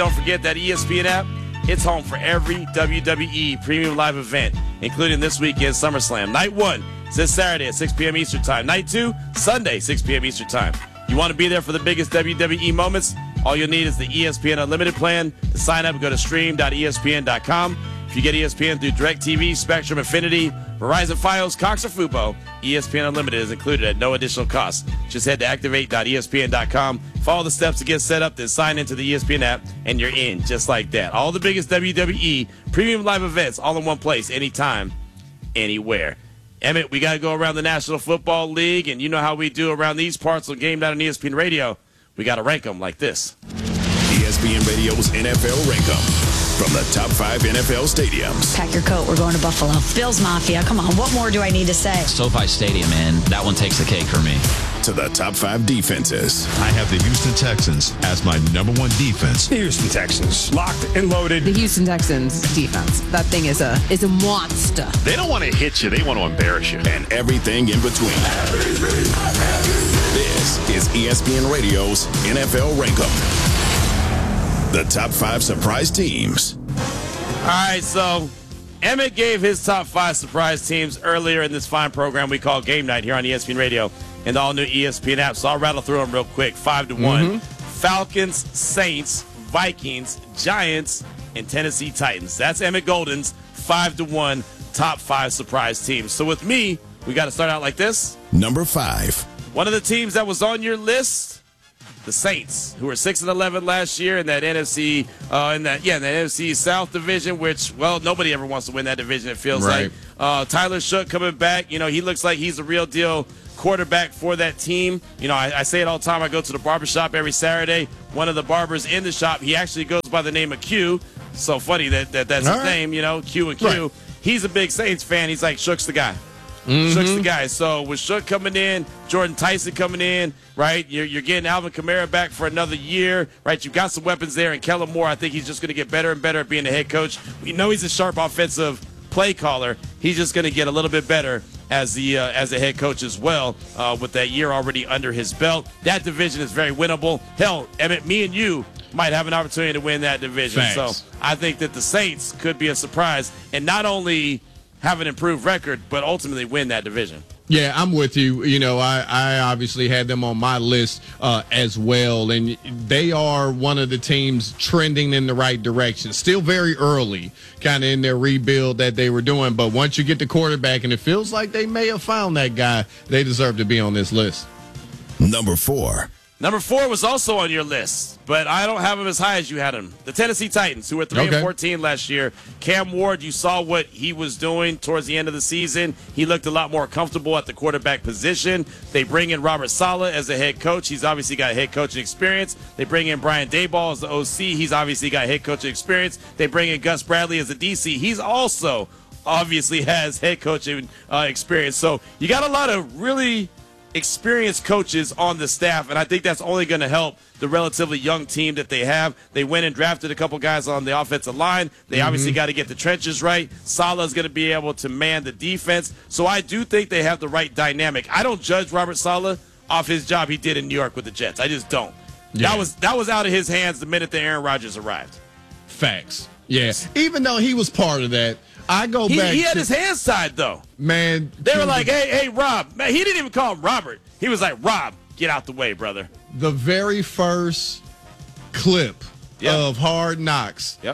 Don't forget that ESPN app, it's home for every WWE premium live event, including this weekend's SummerSlam. Night 1 is this Saturday at 6 p.m. Eastern Time. Night 2, Sunday, 6 p.m. Eastern Time. You want to be there for the biggest WWE moments? All you'll need is the ESPN Unlimited plan. To sign up, go to stream.espn.com. If you get ESPN through DirecTV, Spectrum, Infinity, Verizon Fios, Cox, or Fubo, ESPN Unlimited is included at no additional cost. Just head to activate.espn.com, follow the steps to get set up, then sign into the ESPN app, and you're in just like that. All the biggest WWE premium live events all in one place, anytime, anywhere. Emmett, we got to go around the National Football League, and you know how we do around these parts on Game Night on ESPN Radio. We got to rank them like this. ESPN Radio's NFL Rank 'em. From the top 5 NFL stadiums. Pack your coat. We're going to Buffalo. Bills Mafia. Come on. What more do I need to say? SoFi Stadium, man. That one takes the cake for me. To the top 5 defenses. I have the Houston Texans as my number 1 defense. The Houston Texans, locked and loaded. The Houston Texans defense. That thing is a monster. They don't want to hit you. They want to embarrass you. And everything in between. This is ESPN Radio's NFL Rank 'em. The top 5 surprise teams. All right, so Emmett gave his top 5 surprise teams earlier in this fine program we call Game Night here on ESPN Radio and the all-new ESPN app. So I'll rattle through them real quick. 5-1. Falcons, Saints, Vikings, Giants, and Tennessee Titans. That's Emmett Golden's 5-1 top 5 surprise teams. So with me, we got to start out like this. Number 5. One of the teams that was on your list, the Saints, who were 6-11 last year in that NFC, in that NFC South division, which, well, nobody ever wants to win that division. It feels like Tyler Shough coming back. You know, he looks like he's a real deal quarterback for that team. You know, I say it all the time. I go to the barbershop every Saturday. One of the barbers in the shop, he actually goes by the name of Q. So funny that's his name. You know, Q and Q. Right. He's a big Saints fan. He's like, Shough's the guy. Shough's the guy. So with Shough coming in, Jordan Tyson coming in, right? You're getting Alvin Kamara back for another year, right? You've got some weapons there, and Kellen Moore, I think he's just going to get better and better at being a head coach. We know he's a sharp offensive play caller. He's just going to get a little bit better as a head coach as well, with that year already under his belt. That division is very winnable. Hell, Emmett, me and you might have an opportunity to win that division. Thanks. So I think that the Saints could be a surprise, and not only have an improved record, but ultimately win that division. Yeah, I'm with you. You know, I obviously had them on my list as well, and they are one of the teams trending in the right direction. Still very early, kind of in their rebuild that they were doing, but once you get the quarterback, and it feels like they may have found that guy, they deserve to be on this list. Number 4. Number 4 was also on your list, but I don't have him as high as you had him. The Tennessee Titans, who were 3-14 last year. Cam Ward, you saw what he was doing towards the end of the season. He looked a lot more comfortable at the quarterback position. They bring in Robert Saleh as a head coach. He's obviously got head coaching experience. They bring in Brian Daboll as the OC. He's obviously got head coaching experience. They bring in Gus Bradley as the DC. He's also obviously has head coaching experience. So you got a lot of really experienced coaches on the staff, and I think that's only going to help the relatively young team that they have. They went and drafted a couple guys on the offensive line. They obviously got to get the trenches right. Saleh's going to be able to man the defense. So I do think they have the right dynamic. I don't judge Robert Saleh off his job he did in New York with the Jets. I just don't. Yeah. That was out of his hands the minute that Aaron Rodgers arrived. Facts. Yeah. Even though he was part of that, I go back. He had his hands tied, though. Man. They were like, hey, Rob. Man, he didn't even call him Robert. He was like, Rob, get out the way, brother. The very first clip of Hard Knocks. Yep.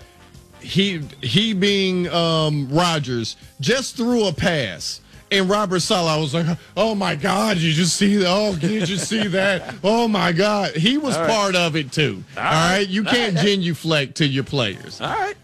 He being Rodgers just threw a pass. And Robert Saleh was like, oh, my God, you just see that? Oh, did you see that? Oh, my God. He was part of it, too. All right? You can't genuflect to your players. All right.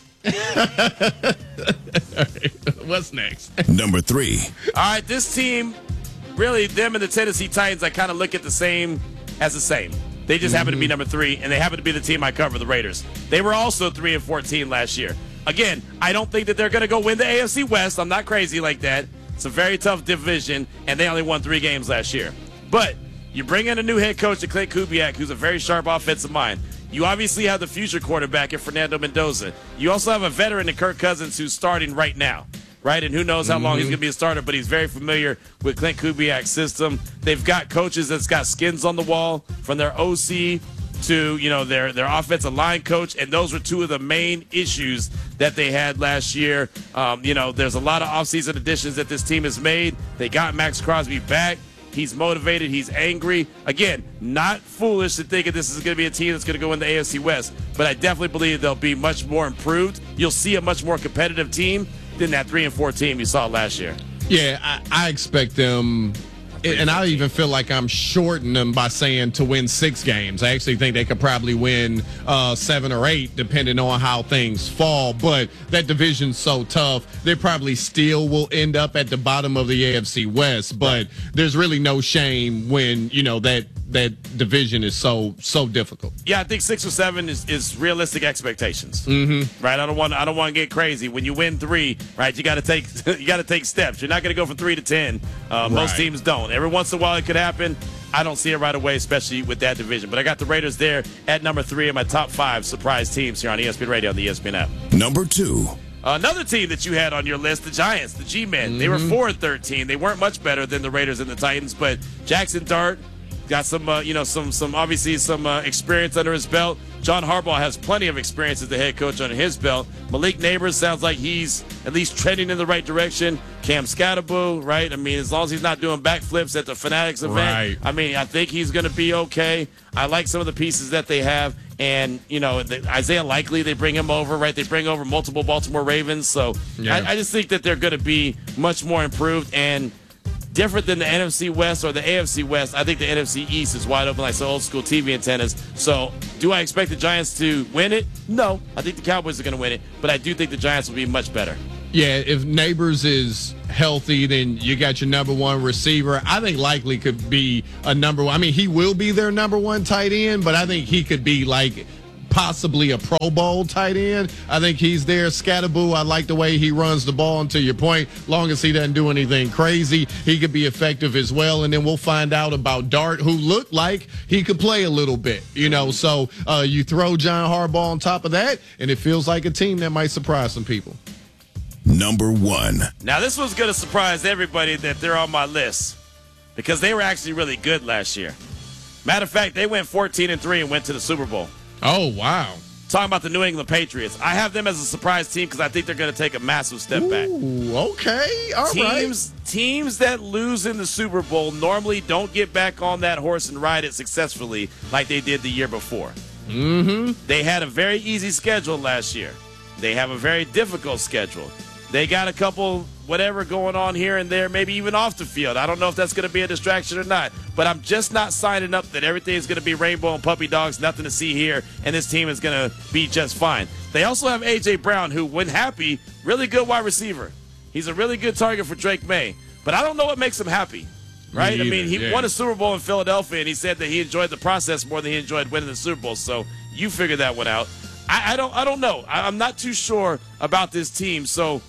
What's next? Number 3. All right, this team, really, them and the Tennessee Titans, I kind of look at the same as the same. They just happen to be number 3, and they happen to be the team I cover, the Raiders. They were also 3-14 last year. Again, I don't think that they're going to go win the AFC West. I'm not crazy like that. It's a very tough division, and they only won 3 games last year. But you bring in a new head coach, Clint Kubiak, who's a very sharp offensive mind. You obviously have the future quarterback in Fernando Mendoza. You also have a veteran in Kirk Cousins who's starting right now, right? And who knows how long he's going to be a starter, but he's very familiar with Clint Kubiak's system. They've got coaches that's got skins on the wall, from their OC to, their offensive line coach, and those were two of the main issues that they had last year. There's a lot of offseason additions that this team has made. They got Max Crosby back. He's motivated. He's angry. Again, not foolish to think that this is going to be a team that's going to go in the AFC West, but I definitely believe they'll be much more improved. You'll see a much more competitive team than that 3-4 team you saw last year. Yeah, I expect them, and I even feel like I'm shorting them by saying to win 6 games. I actually think they could probably win 7 or 8, depending on how things fall. But that division's so tough, they probably still will end up at the bottom of the AFC West. But there's really no shame when, that division is so difficult. Yeah, I think 6 or 7 is realistic expectations. Mm-hmm. Right? I don't want to get crazy. When you win 3, right, you got to take steps. You're not going to go from 3 to 10. Most teams don't. Every once in a while it could happen. I don't see it right away, especially with that division. But I got the Raiders there at number 3 in my top 5 surprise teams here on ESPN Radio on the ESPN app. Number 2. Another team that you had on your list, the Giants, the G-Men. They were 4-13. They weren't much better than the Raiders and the Titans, but Jackson Dart got some experience under his belt. John Harbaugh has plenty of experience as the head coach under his belt. Malik Neighbors sounds like he's at least trending in the right direction. Cam Scatterbo, right? I mean, as long as he's not doing backflips at the Fanatics event, right. I mean, I think he's going to be okay. I like some of the pieces that they have. And, Isaiah Likely, they bring him over, right? They bring over multiple Baltimore Ravens. So yeah. I just think that they're going to be much more improved and different than the NFC West or the AFC West. I think the NFC East is wide open like some old school TV antennas. So do I expect the Giants to win it? No. I think the Cowboys are going to win it, but I do think the Giants will be much better. Yeah, if Neighbors is healthy, then you got your number 1 receiver. I think Likely could be a number 1. I mean, he will be their number 1 tight end, but I think he could be like possibly a Pro Bowl tight end. I think he's there. Scatterbo, I like the way he runs the ball, and to your point, long as he doesn't do anything crazy, he could be effective as well. And then we'll find out about Dart, who looked like he could play a little bit, So you throw John Harbaugh on top of that, and it feels like a team that might surprise some people. Number 1. Now, this one's going to surprise everybody that they're on my list because they were actually really good last year. Matter of fact, they went 14-3 and went to the Super Bowl. Oh, wow. Talking about the New England Patriots. I have them as a surprise team because I think they're going to take a massive step back. Okay. All right. Teams that lose in the Super Bowl normally don't get back on that horse and ride it successfully like they did the year before. Mm-hmm. They had a very easy schedule last year. They have a very difficult schedule. They got a couple whatever going on here and there, maybe even off the field. I don't know if that's going to be a distraction or not, but I'm just not signing up that everything's going to be rainbow and puppy dogs, nothing to see here, and this team is going to be just fine. They also have A.J. Brown, who, when happy, really good wide receiver. He's a really good target for Drake May, but I don't know what makes him happy, right? I mean, he won a Super Bowl in Philadelphia, and he said that he enjoyed the process more than he enjoyed winning the Super Bowl, so you figure that one out. I don't know. I'm not too sure about this team, so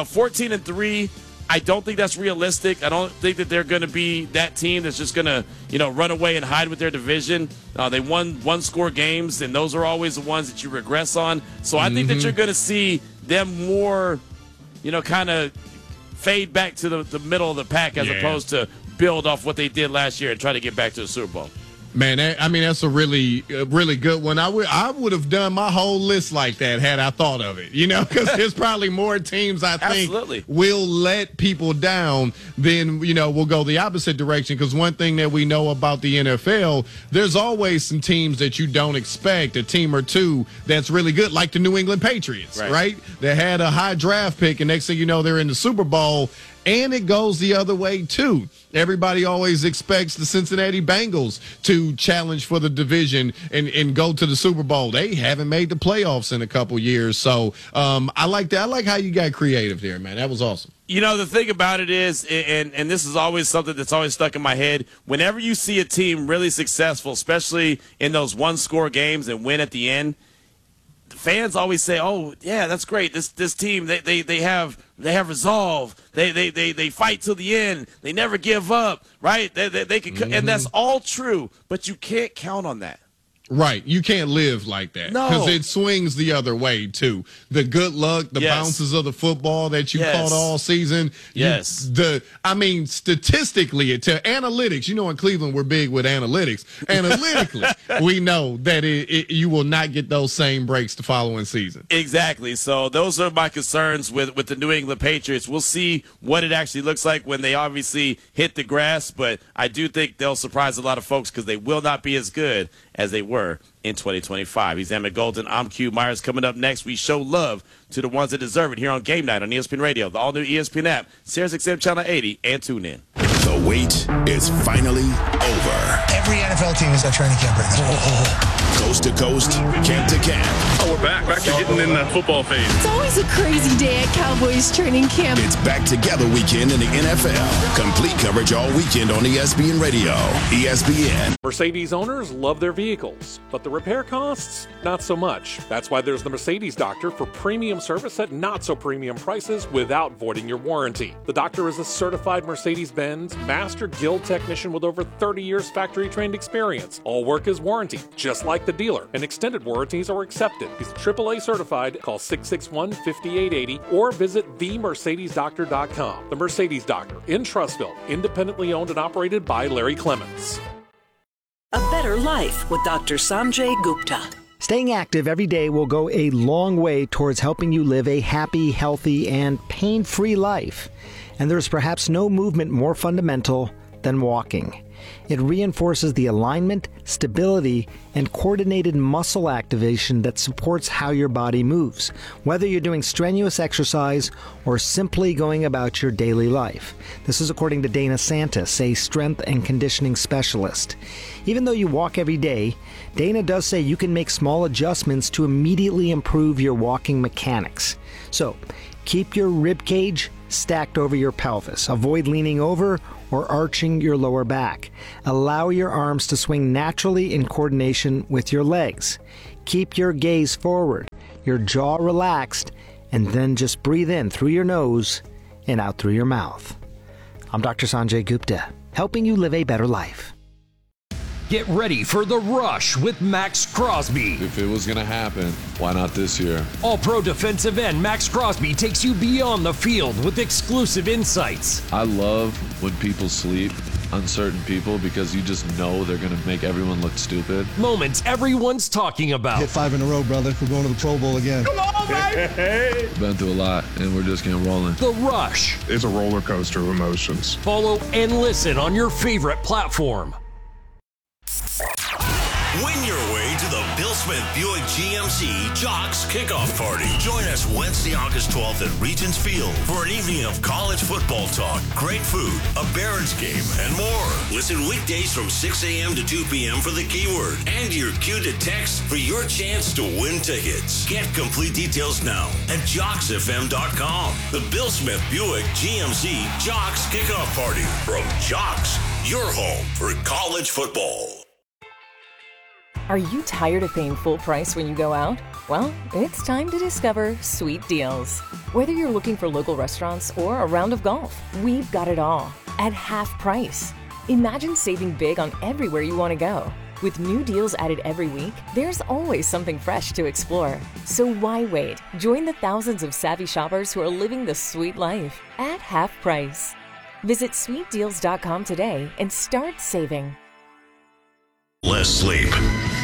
14-3, I don't think that's realistic. I don't think that they're going to be that team that's just going to, run away and hide with their division. They won 1-score games, and those are always the ones that you regress on. So I think that you're going to see them more, kind of fade back to the middle of the pack as opposed to build off what they did last year and try to get back to the Super Bowl. Man, that's a really good one. I would have done my whole list like that had I thought of it, because there's probably more teams I think will let people down than, we'll go the opposite direction. Because one thing that we know about the NFL, there's always some teams that you don't expect, a team or two that's really good, like the New England Patriots, right? They had a high draft pick, and next thing you know, they're in the Super Bowl. And it goes the other way, too. Everybody always expects the Cincinnati Bengals to challenge for the division and go to the Super Bowl. They haven't made the playoffs in a couple years. So I like that. I like how you got creative there, man. That was awesome. The thing about it is, and this is always something that's always stuck in my head, whenever you see a team really successful, especially in those 1-score games and win at the end, fans always say, "Oh, yeah, that's great. This team, they have resolve. They fight till the end. They never give up, right? They can, and that's all true. But you can't count on that, Right. You can't live like that. No. Because it swings the other way, too. The good luck, the bounces of the football that you caught all season. Statistically, analytics, in Cleveland, we're big with analytics. Analytically, we know that you will not get those same breaks the following season. Exactly. So those are my concerns with the New England Patriots. We'll see what it actually looks like when they obviously hit the grass, but I do think they'll surprise a lot of folks because they will not be as good as they were in 2025. He's Emmett Golden. I'm Q Myers. Coming up next, we show love to the ones that deserve it here on Game Night on ESPN Radio, the all-new ESPN app, SiriusXM Channel 80, and tune in. The wait is finally over. Every NFL team is at training camp right now. Coast to coast, camp to camp. Oh, we're back to getting in the football phase. It's always a crazy day at Cowboys training camp. It's back together weekend in the NFL. Complete coverage all weekend on ESPN Radio. ESPN. Mercedes owners love their vehicles, but the repair costs, not so much. That's why there's the Mercedes Doctor for premium service at not so premium prices without voiding your warranty. The Doctor is a certified Mercedes-Benz Master Guild technician with over 30 years factory trained experience. All work is warranty, just like the dealer, and extended warranties are accepted. He's AAA certified. Call 661-5880 or visit themercedesdoctor.com. The Mercedes Doctor in Trussville, independently owned and operated by Larry Clements. A better life with Dr. Sanjay Gupta. Staying active every day will go a long way towards helping you live a happy, healthy, and pain-free life. And there's perhaps no movement more fundamental than walking. It reinforces the alignment, stability, and coordinated muscle activation that supports how your body moves, whether you're doing strenuous exercise or simply going about your daily life. This is according to Dana Santis, a strength and conditioning specialist. Even though you walk every day, Dana does say you can make small adjustments to immediately improve your walking mechanics. So, keep your rib cage stacked over your pelvis. Avoid leaning over or arching your lower back. Allow your arms to swing naturally in coordination with your legs. Keep your gaze forward, your jaw relaxed, and then just breathe in through your nose and out through your mouth. I'm Dr. Sanjay Gupta, helping you live a better life. Get ready for The Rush with Max Crosby. If it was going to happen, why not this year? All-pro defensive end Max Crosby takes you beyond the field with exclusive insights. I love when people sleep on certain people because you just know they're going to make everyone look stupid. Moments everyone's talking about. Hit 5 in a row, brother. We're going to the Pro Bowl again. Come on, baby! Been through a lot, and we're just getting rolling. The Rush. It's a roller coaster of emotions. Follow and listen on your favorite platform. Win your way to the Bill Smith Buick GMC Jocks Kickoff Party. Join us Wednesday, August 12th at Regents Field for an evening of college football talk, great food, a Barons game, and more. Listen weekdays from 6 a.m. to 2 p.m. for the keyword and your cue to text for your chance to win tickets. Get complete details now at JocksFM.com. The Bill Smith Buick GMC Jocks Kickoff Party from Jocks, your home for college football. Are you tired of paying full price when you go out? Well, it's time to discover Sweet Deals. Whether you're looking for local restaurants or a round of golf, we've got it all at half price. Imagine saving big on everywhere you want to go. With new deals added every week, there's always something fresh to explore. So why wait? Join the thousands of savvy shoppers who are living the sweet life at half price. Visit sweetdeals.com today and start saving. Less sleep,